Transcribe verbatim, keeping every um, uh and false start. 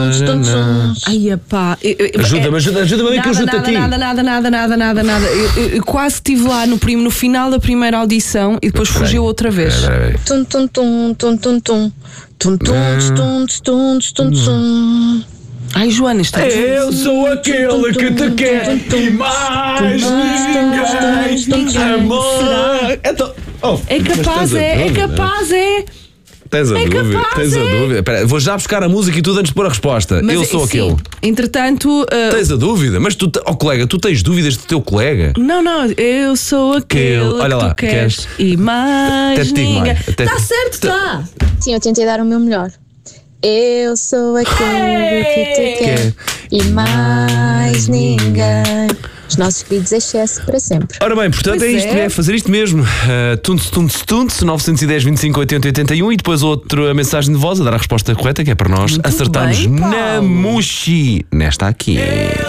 Ai, pá. Ajuda-me, ajuda-me, ajuda-me que eu ajudo a ti. Nada, nada, nada, nada, nada, nada. Eu, eu, eu quase estive lá no, prim, no final da primeira audição e depois Peraí, fugiu outra vez. peraí, peraí. Tum, tum, tum, tum, tum, tum. Tum, tum, tum, tum, tum, tum. Ai, Joana, está Eu sou aquele que te quer e mais ninguém, amor. Então, oh, É mas capaz, tens a é, é dúvida? capaz, é. Tens a É dúvida, capaz, tens a é. dúvida. Espera, vou já buscar a música e tudo antes de pôr a resposta. Mas, Eu sou sim, aquele. Entretanto. uh, Tens a dúvida? Mas tu, oh colega, tu tens dúvidas do teu colega? Não, não, eu sou aquele Aquele, olha que lá, tu queres, queres? e Até mais te digo ninguém. mais, até Está te- certo, está. Sim, eu tentei dar o meu melhor. Eu sou aquele que te quer e mais ninguém. Os nossos queridos excesso para sempre. Ora bem, portanto Pois é isto, é. é fazer isto mesmo. Uh, tunts, tunts, tunts, nove um zero, vinte e cinco, oitenta, oitenta e um e depois outra mensagem de voz a dar a resposta correta, que é para nós Muito acertarmos bem, na Paulo. Mushi, nesta aqui.